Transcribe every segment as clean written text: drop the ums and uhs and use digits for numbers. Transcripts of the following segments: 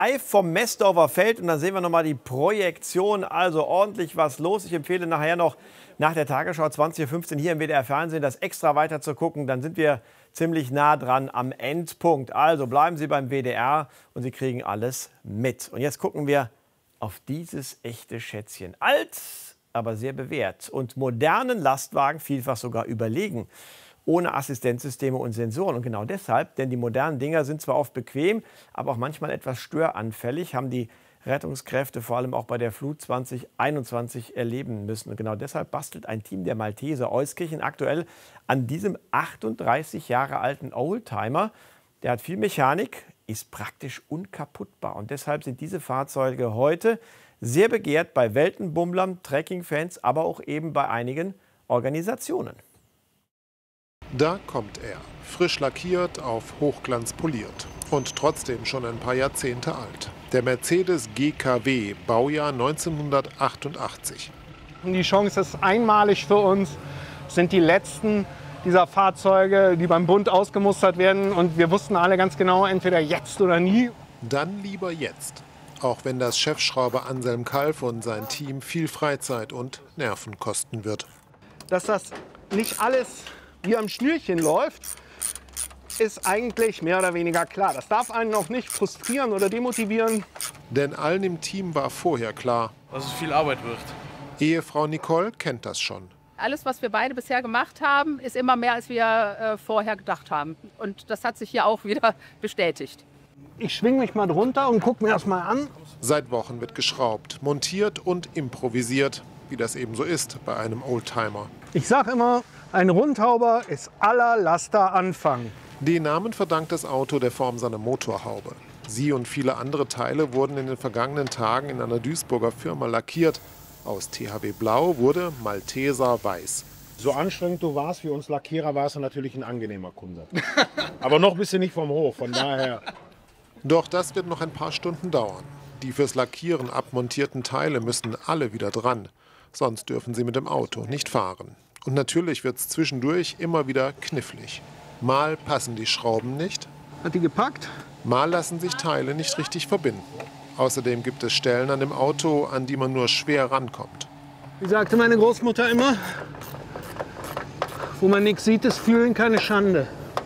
live vom Messdorfer Feld und dann sehen wir noch mal die Projektion. Also ordentlich was los. Ich empfehle nachher noch nach der Tagesschau 20:15 Uhr hier im WDR Fernsehen das extra weiter zu gucken. Dann sind wir ziemlich nah dran am Endpunkt. Also bleiben Sie beim WDR und Sie kriegen alles mit. Und jetzt gucken wir auf dieses echte Schätzchen. Alt, aber sehr bewährt und modernen Lastwagen vielfach sogar überlegen. Ohne Assistenzsysteme und Sensoren. Und genau deshalb, denn die modernen Dinger sind zwar oft bequem, aber auch manchmal etwas störanfällig, haben die Rettungskräfte vor allem auch bei der Flut 2021 erleben müssen. Und genau deshalb bastelt ein Team der Malteser Euskirchen aktuell an diesem 38 Jahre alten Oldtimer. Der hat viel Mechanik, ist praktisch unkaputtbar. Und deshalb sind diese Fahrzeuge heute sehr begehrt bei Weltenbummlern, Trekkingfans, aber auch eben bei einigen Organisationen. Da kommt er, frisch lackiert, auf Hochglanz poliert und trotzdem schon ein paar Jahrzehnte alt. Der Mercedes GKW, Baujahr 1988. Die Chance ist einmalig für uns, sind die letzten dieser Fahrzeuge, die beim Bund ausgemustert werden. Und wir wussten alle ganz genau, entweder jetzt oder nie. Dann lieber jetzt. Auch wenn das Chefschrauber Anselm Kalf und sein Team viel Freizeit und Nerven kosten wird. Dass das nicht alles wie am Schnürchen läuft, ist eigentlich mehr oder weniger klar. Das darf einen auch nicht frustrieren oder demotivieren. Denn allen im Team war vorher klar, dass es viel Arbeit wird. Ehefrau Nicole kennt das schon. Alles, was wir beide bisher gemacht haben, ist immer mehr, als wir vorher gedacht haben. Und das hat sich hier auch wieder bestätigt. Ich schwinge mich mal drunter und gucke mir das mal an. Seit Wochen wird geschraubt, montiert und improvisiert, wie das eben so ist bei einem Oldtimer. Ich sage immer, ein Rundhauber ist aller Laster Anfang. Den Namen verdankt das Auto der Form seiner Motorhaube. Sie und viele andere Teile wurden in den vergangenen Tagen in einer Duisburger Firma lackiert. Aus THW Blau wurde Malteser Weiß. So anstrengend du warst wie uns Lackierer, warst du natürlich ein angenehmer Kunde. Aber noch bist du nicht vom Hof, von daher. Doch das wird noch ein paar Stunden dauern. Die fürs Lackieren abmontierten Teile müssen alle wieder dran. Sonst dürfen sie mit dem Auto nicht fahren. Und natürlich wird es zwischendurch immer wieder knifflig. Mal passen die Schrauben nicht. Hat die gepackt? Mal lassen sich Teile nicht richtig verbinden. Außerdem gibt es Stellen an dem Auto, an die man nur schwer rankommt. Wie sagte meine Großmutter immer, wo man nichts sieht, ist Fühlen keine Schande.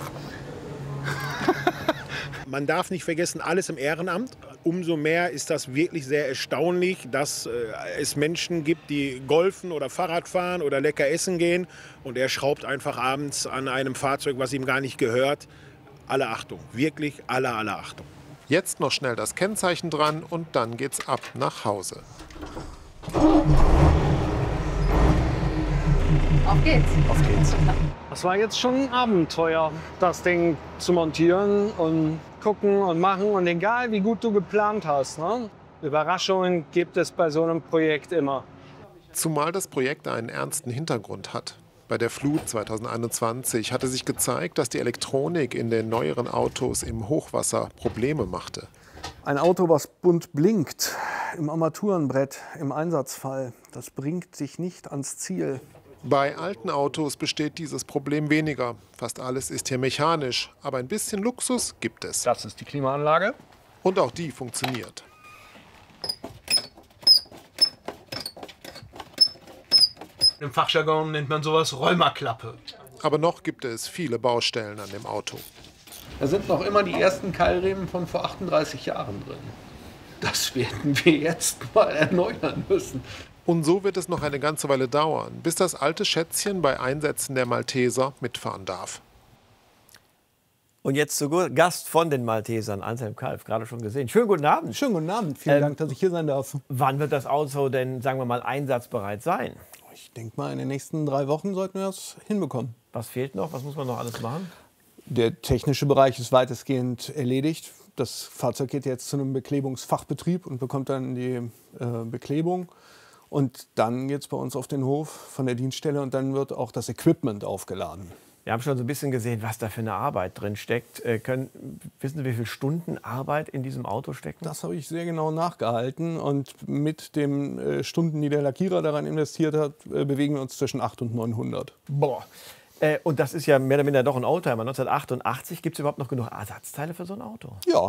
Man darf nicht vergessen, alles im Ehrenamt. Umso mehr ist das wirklich sehr erstaunlich, dass es Menschen gibt, die golfen oder Fahrrad fahren oder lecker essen gehen. Und er schraubt einfach abends an einem Fahrzeug, was ihm gar nicht gehört. Alle Achtung, wirklich alle Achtung. Jetzt noch schnell das Kennzeichen dran und dann geht's ab nach Hause. Auf geht's. Auf geht's. Das war jetzt schon ein Abenteuer, das Ding zu montieren und gucken und machen. Und egal, wie gut du geplant hast, ne? Überraschungen gibt es bei so einem Projekt immer. Zumal das Projekt einen ernsten Hintergrund hat. Bei der Flut 2021 hatte sich gezeigt, dass die Elektronik in den neueren Autos im Hochwasser Probleme machte. Ein Auto, was bunt blinkt, im Armaturenbrett, im Einsatzfall, das bringt sich nicht ans Ziel. Bei alten Autos besteht dieses Problem weniger. Fast alles ist hier mechanisch, aber ein bisschen Luxus gibt es. Das ist die Klimaanlage. Und auch die funktioniert. Im Fachjargon nennt man sowas Rheuma-Klappe. Aber noch gibt es viele Baustellen an dem Auto. Da sind noch immer die ersten Keilriemen von vor 38 Jahren drin. Das werden wir jetzt mal erneuern müssen. Und so wird es noch eine ganze Weile dauern, bis das alte Schätzchen bei Einsätzen der Malteser mitfahren darf. Und jetzt zu Gast von den Maltesern, Anselm Kalf, gerade schon gesehen. Schönen guten Abend. Schönen guten Abend, vielen Dank, dass ich hier sein darf. Wann wird das Auto denn, sagen wir mal, einsatzbereit sein? Ich denke mal, in den nächsten 3 Wochen sollten wir das hinbekommen. Was fehlt noch? Was muss man noch alles machen? Der technische Bereich ist weitestgehend erledigt. Das Fahrzeug geht jetzt zu einem Beklebungsfachbetrieb und bekommt dann die Beklebung. Und dann geht es bei uns auf den Hof von der Dienststelle und dann wird auch das Equipment aufgeladen. Wir haben schon so ein bisschen gesehen, was da für eine Arbeit drin steckt. Wissen Sie, wie viele Stunden Arbeit in diesem Auto stecken? Das habe ich sehr genau nachgehalten. Und mit den Stunden, die der Lackierer daran investiert hat, bewegen wir uns zwischen 800 und 900. Boah. Und das ist ja mehr oder minder doch ein Oldtimer. 1988, gibt es überhaupt noch genug Ersatzteile für so ein Auto? Ja,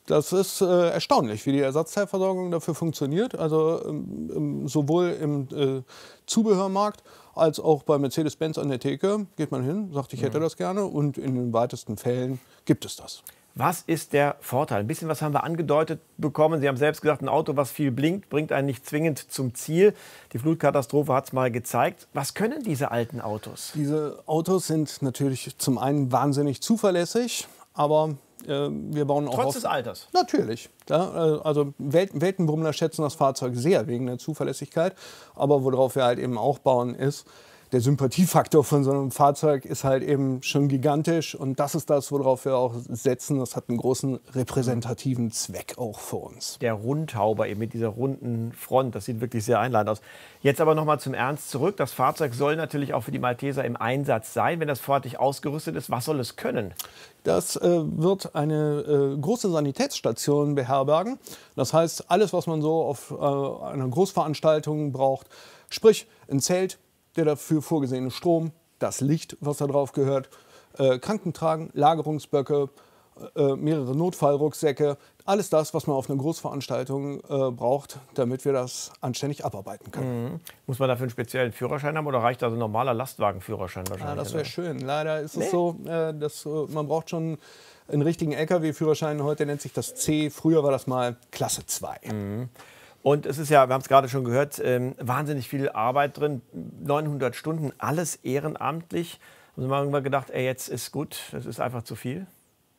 Das ist erstaunlich, wie die Ersatzteilversorgung dafür funktioniert. Also sowohl im Zubehörmarkt als auch bei Mercedes-Benz an der Theke geht man hin, sagt, ich hätte das gerne, und in den weitesten Fällen gibt es das. Was ist der Vorteil? Ein bisschen was haben wir angedeutet bekommen. Sie haben selbst gesagt, ein Auto, was viel blinkt, bringt einen nicht zwingend zum Ziel. Die Flutkatastrophe hat es mal gezeigt. Was können diese alten Autos? Diese Autos sind natürlich zum einen wahnsinnig zuverlässig, aber wir bauen auch Trotz des Alters? Natürlich. Ja, also Weltenbummler schätzen das Fahrzeug sehr wegen der Zuverlässigkeit. Aber worauf wir halt eben auch bauen ist, der Sympathiefaktor von so einem Fahrzeug ist halt eben schon gigantisch. Und das ist das, worauf wir auch setzen. Das hat einen großen repräsentativen Zweck auch für uns. Der Rundhauber eben mit dieser runden Front, das sieht wirklich sehr einladend aus. Jetzt aber noch mal zum Ernst zurück. Das Fahrzeug soll natürlich auch für die Malteser im Einsatz sein. Wenn das fertig ausgerüstet ist, was soll es können? Das wird eine große Sanitätsstation beherbergen. Das heißt, alles, was man so auf einer Großveranstaltung braucht, sprich ein Zelt, der dafür vorgesehene Strom, das Licht, was da drauf gehört, Krankentragen, Lagerungsböcke, mehrere Notfallrucksäcke, alles das, was man auf einer Großveranstaltung braucht, damit wir das anständig abarbeiten können. Mhm. Muss man dafür einen speziellen Führerschein haben oder reicht also ein normaler Lastwagenführerschein wahrscheinlich? Ja, das wäre schön. Leider ist es so, dass man braucht schon einen richtigen LKW-Führerschein. Heute nennt sich das C, früher war das mal Klasse 2. Mhm. Und es ist ja, wir haben es gerade schon gehört, wahnsinnig viel Arbeit drin, 900 Stunden, alles ehrenamtlich. Und wir haben irgendwann gedacht, ey, jetzt ist gut, das ist einfach zu viel.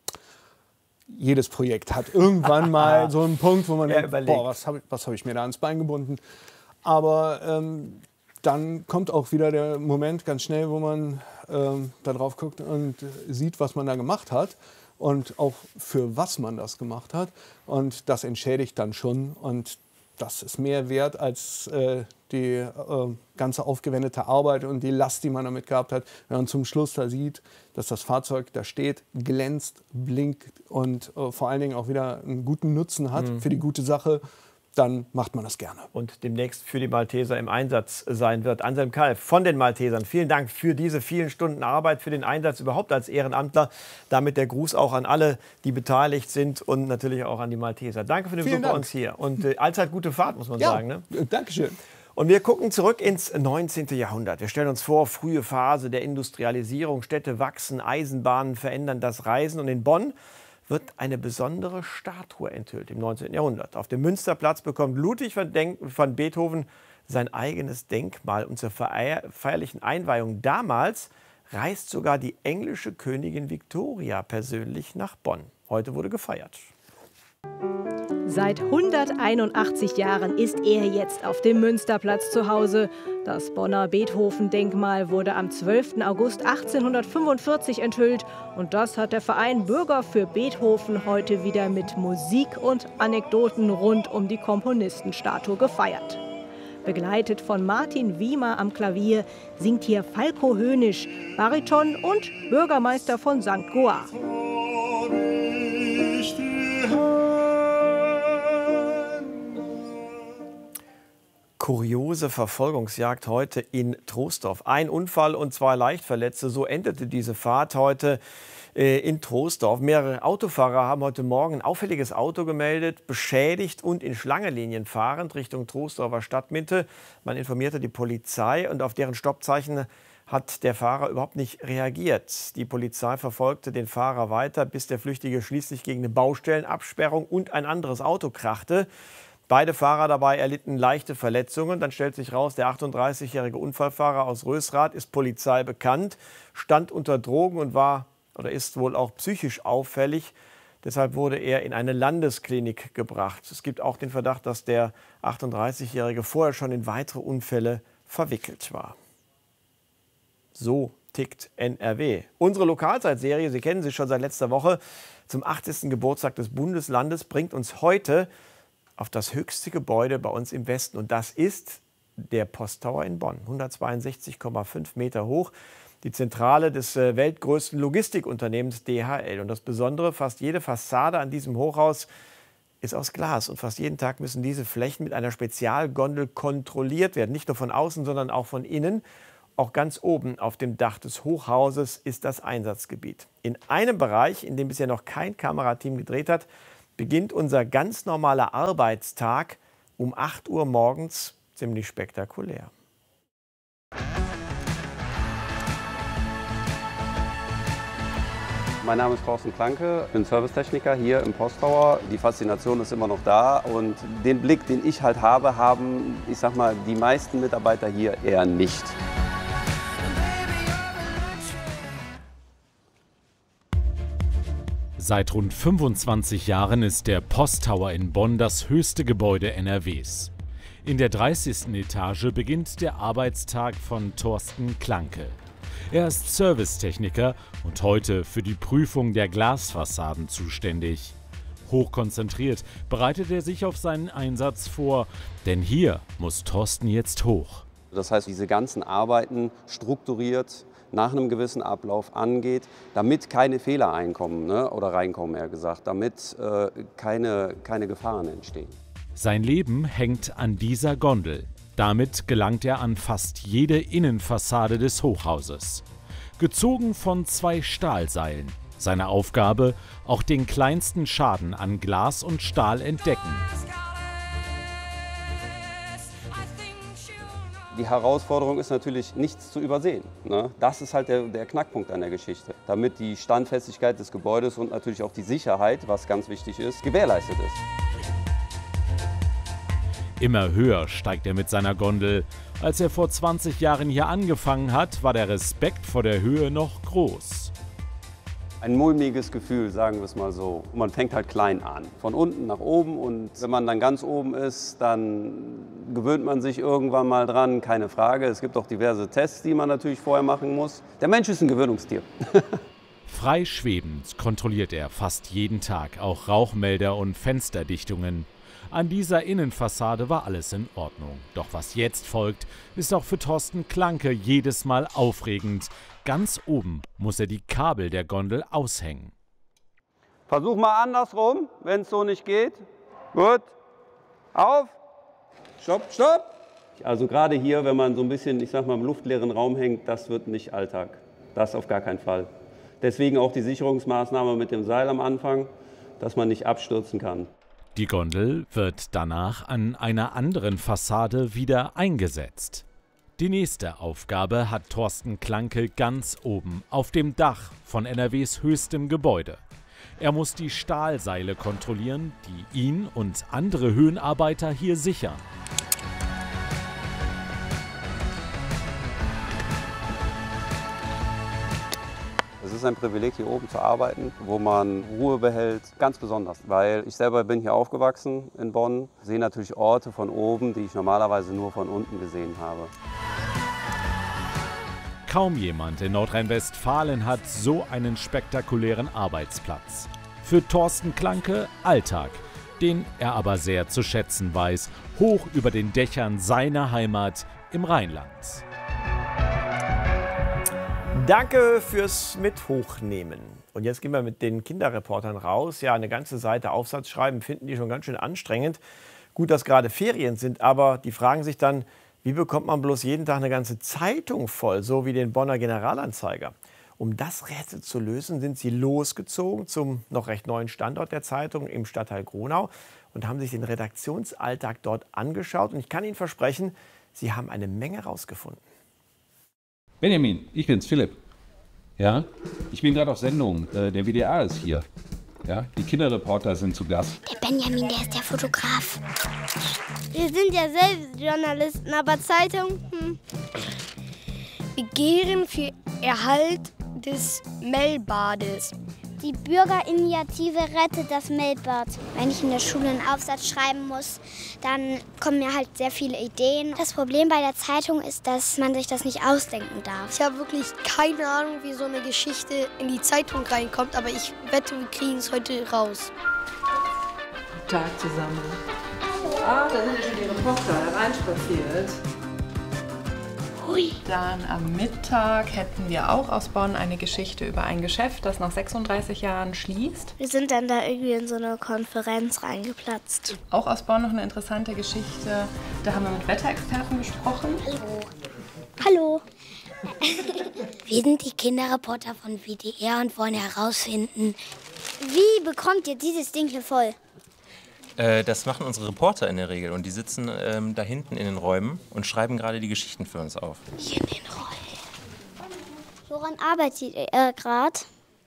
Jedes Projekt hat irgendwann mal so einen Punkt, wo man denkt, überlegt. boah, was hab ich mir da ans Bein gebunden. Aber dann kommt auch wieder der Moment ganz schnell, wo man da drauf guckt und sieht, was man da gemacht hat. Und auch für was man das gemacht hat. Und das entschädigt dann schon. Und das ist mehr wert als die ganze aufgewendete Arbeit und die Last, die man damit gehabt hat. Wenn man zum Schluss da sieht, dass das Fahrzeug da steht, glänzt, blinkt und vor allen Dingen auch wieder einen guten Nutzen hat für die gute Sache, dann macht man das gerne. Und demnächst für die Malteser im Einsatz sein wird. Anselm Kalf von den Maltesern, vielen Dank für diese vielen Stunden Arbeit, für den Einsatz überhaupt als Ehrenamtler. Damit der Gruß auch an alle, die beteiligt sind und natürlich auch an die Malteser. Danke für den Besuch bei uns hier. Und allzeit gute Fahrt, muss man sagen. Ne? Dankeschön. Und wir gucken zurück ins 19. Jahrhundert. Wir stellen uns vor, frühe Phase der Industrialisierung. Städte wachsen, Eisenbahnen verändern das Reisen. Und in Bonn wird eine besondere Statue enthüllt im 19. Jahrhundert. Auf dem Münsterplatz bekommt Ludwig van Beethoven sein eigenes Denkmal. Und zur feierlichen Einweihung damals reist sogar die englische Königin Victoria persönlich nach Bonn. Heute wurde gefeiert. Seit 181 Jahren ist er jetzt auf dem Münsterplatz zu Hause. Das Bonner Beethoven-Denkmal wurde am 12. August 1845 enthüllt. Und das hat der Verein Bürger für Beethoven heute wieder mit Musik und Anekdoten rund um die Komponistenstatue gefeiert. Begleitet von Martin Wiemer am Klavier singt hier Falco Hönisch, Bariton und Bürgermeister von St. Goar. Kuriose Verfolgungsjagd heute in Troisdorf. Ein Unfall und 2 Leichtverletzte. So endete diese Fahrt heute in Troisdorf. Mehrere Autofahrer haben heute Morgen ein auffälliges Auto gemeldet, beschädigt und in Schlangenlinien fahrend Richtung Troisdorfer Stadtmitte. Man informierte die Polizei und auf deren Stoppzeichen hat der Fahrer überhaupt nicht reagiert. Die Polizei verfolgte den Fahrer weiter, bis der Flüchtige schließlich gegen eine Baustellenabsperrung und ein anderes Auto krachte. Beide Fahrer dabei erlitten leichte Verletzungen. Dann stellt sich raus, der 38-jährige Unfallfahrer aus Rösrath ist Polizei bekannt, stand unter Drogen und war oder ist wohl auch psychisch auffällig. Deshalb wurde er in eine Landesklinik gebracht. Es gibt auch den Verdacht, dass der 38-jährige vorher schon in weitere Unfälle verwickelt war. So tickt NRW. Unsere Lokalzeitserie, Sie kennen sie schon seit letzter Woche, zum 80. Geburtstag des Bundeslandes, bringt uns heute auf das höchste Gebäude bei uns im Westen. Und das ist der Posttower in Bonn, 162,5 Meter hoch. Die Zentrale des weltgrößten Logistikunternehmens DHL. Und das Besondere, fast jede Fassade an diesem Hochhaus ist aus Glas. Und fast jeden Tag müssen diese Flächen mit einer Spezialgondel kontrolliert werden. Nicht nur von außen, sondern auch von innen. Auch ganz oben auf dem Dach des Hochhauses ist das Einsatzgebiet. In einem Bereich, in dem bisher noch kein Kamerateam gedreht hat, beginnt unser ganz normaler Arbeitstag um 8 Uhr morgens ziemlich spektakulär. Mein Name ist Thorsten Klanke, ich bin Servicetechniker hier im Posttower. Die Faszination ist immer noch da und den Blick, den ich halt habe, haben, ich sag mal, die meisten Mitarbeiter hier eher nicht. Seit rund 25 Jahren ist der Posttower in Bonn das höchste Gebäude NRWs. In der 30. Etage beginnt der Arbeitstag von Thorsten Klanke. Er ist Servicetechniker und heute für die Prüfung der Glasfassaden zuständig. Hochkonzentriert bereitet er sich auf seinen Einsatz vor, denn hier muss Thorsten jetzt hoch. Das heißt, diese ganzen Arbeiten strukturiert nach einem gewissen Ablauf angeht, damit keine Fehler oder reinkommen, eher gesagt, damit keine Gefahren entstehen. Sein Leben hängt an dieser Gondel. Damit gelangt er an fast jede Innenfassade des Hochhauses. Gezogen von 2 Stahlseilen. Seine Aufgabe, auch den kleinsten Schaden an Glas und Stahl entdecken. Die Herausforderung ist natürlich, nichts zu übersehen. Ne? Das ist halt der Knackpunkt an der Geschichte. Damit die Standfestigkeit des Gebäudes und natürlich auch die Sicherheit, was ganz wichtig ist, gewährleistet ist. Immer höher steigt er mit seiner Gondel. Als er vor 20 Jahren hier angefangen hat, war der Respekt vor der Höhe noch groß. Ein mulmiges Gefühl, sagen wir es mal so. Und man fängt halt klein an, von unten nach oben. Und wenn man dann ganz oben ist, dann gewöhnt man sich irgendwann mal dran, keine Frage. Es gibt auch diverse Tests, die man natürlich vorher machen muss. Der Mensch ist ein Gewöhnungstier. Frei schwebend kontrolliert er fast jeden Tag auch Rauchmelder und Fensterdichtungen. An dieser Innenfassade war alles in Ordnung. Doch was jetzt folgt, ist auch für Thorsten Klanke jedes Mal aufregend. Ganz oben muss er die Kabel der Gondel aushängen. Versuch mal andersrum, wenn es so nicht geht. Gut. Auf. Stopp, stopp. Also gerade hier, wenn man so ein bisschen, ich sag mal, im luftleeren Raum hängt, das wird nicht Alltag. Das auf gar keinen Fall. Deswegen auch die Sicherungsmaßnahme mit dem Seil am Anfang, dass man nicht abstürzen kann. Die Gondel wird danach an einer anderen Fassade wieder eingesetzt. Die nächste Aufgabe hat Thorsten Klanke ganz oben auf dem Dach von NRWs höchstem Gebäude. Er muss die Stahlseile kontrollieren, die ihn und andere Höhenarbeiter hier sichern. Es ist ein Privileg, hier oben zu arbeiten, wo man Ruhe behält, ganz besonders. Weil ich selber bin hier aufgewachsen in Bonn, sehe natürlich Orte von oben, die ich normalerweise nur von unten gesehen habe. Kaum jemand in Nordrhein-Westfalen hat so einen spektakulären Arbeitsplatz. Für Thorsten Klanke Alltag, den er aber sehr zu schätzen weiß, hoch über den Dächern seiner Heimat im Rheinland. Danke fürs Mithochnehmen. Und jetzt gehen wir mit den Kinderreportern raus. Ja, eine ganze Seite Aufsatz schreiben finden die schon ganz schön anstrengend. Gut, dass gerade Ferien sind, aber die fragen sich dann, wie bekommt man bloß jeden Tag eine ganze Zeitung voll, so wie den Bonner Generalanzeiger? Um das Rätsel zu lösen, sind sie losgezogen zum noch recht neuen Standort der Zeitung im Stadtteil Gronau und haben sich den Redaktionsalltag dort angeschaut. Und ich kann Ihnen versprechen, sie haben eine Menge rausgefunden. Benjamin, ich bin's, Philipp. Ja, ich bin gerade auf Sendung. Der WDR ist hier. Ja, die Kinderreporter sind zu Gast. Der Benjamin, der ist der Fotograf. Wir sind ja selbst Journalisten, aber Zeitung. Begehren für Erhalt des Mellbades. Die Bürgerinitiative rettet das Mellbad. Wenn ich in der Schule einen Aufsatz schreiben muss, dann kommen mir halt sehr viele Ideen. Das Problem bei der Zeitung ist, dass man sich das nicht ausdenken darf. Ich habe wirklich keine Ahnung, wie so eine Geschichte in die Zeitung reinkommt, aber ich wette, wir kriegen es heute raus. Guten Tag zusammen. Ah, da sind schon die Reporter reinspaziert. Dann am Mittag hätten wir auch aus Bonn eine Geschichte über ein Geschäft, das nach 36 Jahren schließt. Wir sind dann da irgendwie in so eine Konferenz reingeplatzt. Auch aus Bonn noch eine interessante Geschichte. Da haben wir mit Wetterexperten gesprochen. Hallo. Wir sind die Kinderreporter von WDR und wollen herausfinden, wie bekommt ihr dieses Ding hier voll? Das machen unsere Reporter in der Regel und die sitzen da hinten in den Räumen und schreiben gerade die Geschichten für uns auf. Hier in den Räumen. Woran arbeitet ihr gerade?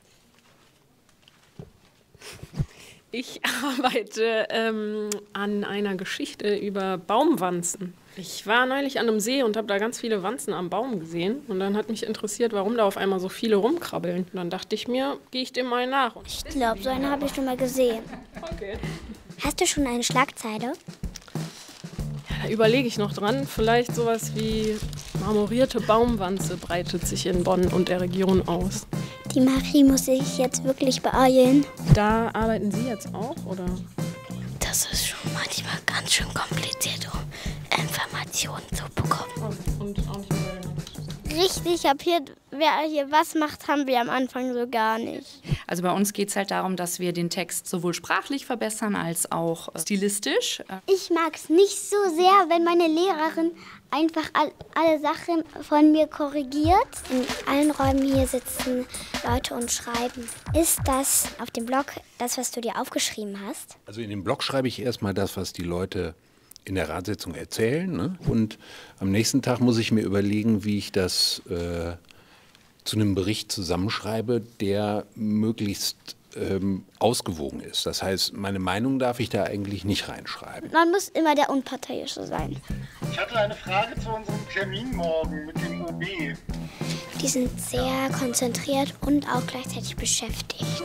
Ich arbeite an einer Geschichte über Baumwanzen. Ich war neulich an einem See und habe da ganz viele Wanzen am Baum gesehen. Und dann hat mich interessiert, warum da auf einmal so viele rumkrabbeln. Und dann dachte ich mir, gehe ich dem mal nach. Ich glaube, so eine habe ich schon mal gesehen. Okay. Hast du schon eine Schlagzeile? Ja, da überlege ich noch dran. Vielleicht sowas wie marmorierte Baumwanze breitet sich in Bonn und der Region aus. Die Marie muss sich jetzt wirklich beeilen. Da arbeiten Sie jetzt auch, oder? Das ist schon manchmal ganz schön kompliziert, um Informationen zu bekommen. Und auch nicht mehr. Richtig, wer hier was macht, haben wir am Anfang so gar nicht. Also bei uns geht es halt darum, dass wir den Text sowohl sprachlich verbessern als auch stilistisch. Ich mag es nicht so sehr, wenn meine Lehrerin einfach alle Sachen von mir korrigiert. In allen Räumen hier sitzen Leute und schreiben. Ist das auf dem Blog das, was du dir aufgeschrieben hast? Also in dem Blog schreibe ich erstmal das, was die Leute in der Ratssitzung erzählen. Ne? Und am nächsten Tag muss ich mir überlegen, wie ich das zu einem Bericht zusammenschreibe, der möglichst ausgewogen ist. Das heißt, meine Meinung darf ich da eigentlich nicht reinschreiben. Man muss immer der Unparteiische sein. Ich hatte eine Frage zu unserem Termin morgen mit dem OB. Die sind sehr konzentriert und auch gleichzeitig beschäftigt.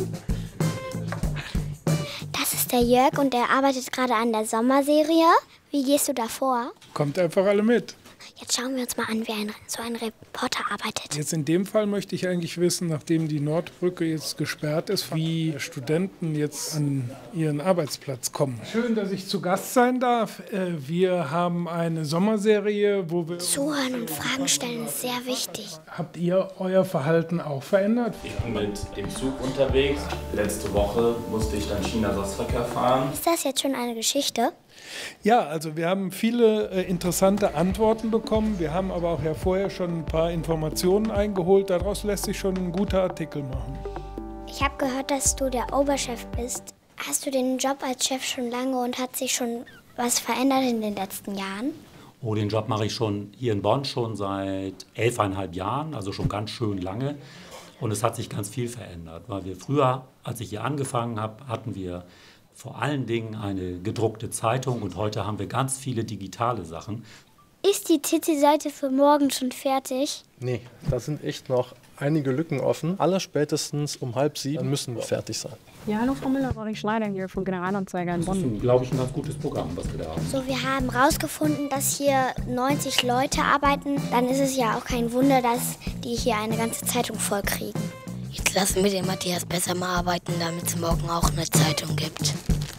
Das ist der Jörg und der arbeitet gerade an der Sommerserie. Wie gehst du da vor? Kommt einfach alle mit. Jetzt schauen wir uns mal an, wie so ein Reporter arbeitet. Jetzt in dem Fall möchte ich eigentlich wissen, nachdem die Nordbrücke jetzt gesperrt ist, wie Studenten jetzt an ihren Arbeitsplatz kommen. Schön, dass ich zu Gast sein darf. Wir haben eine Sommerserie, wo wir... Zuhören und Fragen stellen ist sehr wichtig. Habt ihr euer Verhalten auch verändert? Ich bin mit dem Zug unterwegs. Letzte Woche musste ich dann China-Ersatzverkehr fahren. Ist das jetzt schon eine Geschichte? Ja, also wir haben viele interessante Antworten bekommen. Wir haben aber auch ja vorher schon ein paar Informationen eingeholt. Daraus lässt sich schon ein guter Artikel machen. Ich habe gehört, dass du der Oberchef bist. Hast du den Job als Chef schon lange und hat sich schon was verändert in den letzten Jahren? Oh, den Job mache ich schon hier in Bonn schon seit 11,5 Jahren, also schon ganz schön lange. Und es hat sich ganz viel verändert, weil wir früher, als ich hier angefangen habe, hatten wir vor allen Dingen eine gedruckte Zeitung und heute haben wir ganz viele digitale Sachen. Ist die Titelseite für morgen schon fertig? Nee, da sind echt noch einige Lücken offen. Allerspätestens um 6:30 müssen wir fertig sein. Ja, hallo Frau Müller, Rory Schneider hier von Generalanzeiger in Bonn. Das ist, glaube ich, ein ganz gutes Programm, was wir da haben. So, wir haben herausgefunden, dass hier 90 Leute arbeiten. Dann ist es ja auch kein Wunder, dass die hier eine ganze Zeitung voll kriegen. Jetzt lassen wir den Matthias besser mal arbeiten, damit es morgen auch eine Zeitung gibt.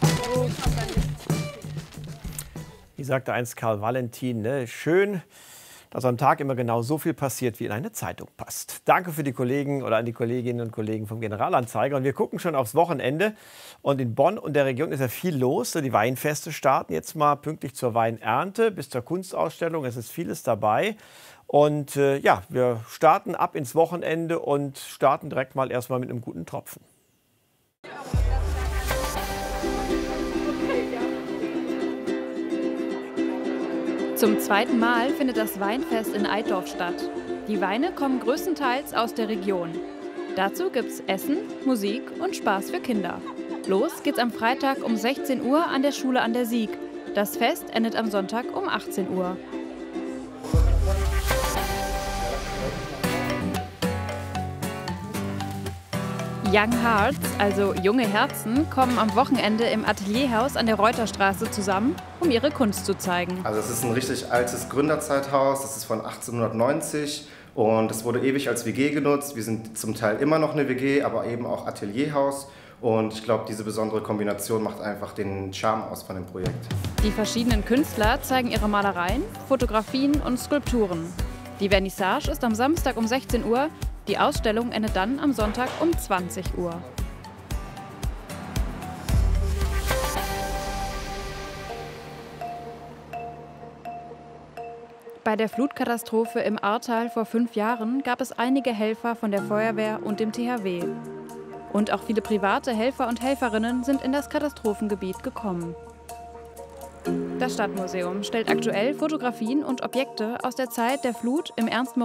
Wie sagte einst Karl Valentin, ne? Schön, dass am Tag immer genau so viel passiert, wie in eine Zeitung passt. Danke für die Kollegen oder an die Kolleginnen und Kollegen vom Generalanzeiger. Und wir gucken schon aufs Wochenende. Und in Bonn und der Region ist ja viel los. Die Weinfeste starten jetzt mal pünktlich zur Weinernte bis zur Kunstausstellung. Es ist vieles dabei. Und ja, wir starten ab ins Wochenende und starten direkt mal erstmal mit einem guten Tropfen. Zum zweiten Mal findet das Weinfest in Eitorf statt. Die Weine kommen größtenteils aus der Region. Dazu gibt's Essen, Musik und Spaß für Kinder. Los geht's am Freitag um 16 Uhr an der Schule an der Sieg. Das Fest endet am Sonntag um 18 Uhr. Young Hearts, also junge Herzen, kommen am Wochenende im Atelierhaus an der Reuterstraße zusammen, um ihre Kunst zu zeigen. Also es ist ein richtig altes Gründerzeithaus, das ist von 1890 und es wurde ewig als WG genutzt. Wir sind zum Teil immer noch eine WG, aber eben auch Atelierhaus. Und ich glaube, diese besondere Kombination macht einfach den Charme aus von dem Projekt. Die verschiedenen Künstler zeigen ihre Malereien, Fotografien und Skulpturen. Die Vernissage ist am Samstag um 16 Uhr. Die Ausstellung endet dann am Sonntag um 20 Uhr. Bei der Flutkatastrophe im Ahrtal vor 5 Jahren gab es einige Helfer von der Feuerwehr und dem THW. Und auch viele private Helfer und Helferinnen sind in das Katastrophengebiet gekommen. Das Stadtmuseum stellt aktuell Fotografien und Objekte aus der Zeit der Flut im Ernst